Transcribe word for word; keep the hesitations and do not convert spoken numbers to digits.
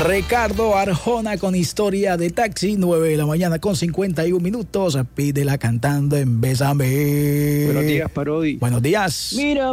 Ricardo Arjona con Historia de Taxi, nueve de la mañana con cincuenta y un minutos. Pídela cantando en Bésame. Buenos días, Parodi. Buenos días. Mira,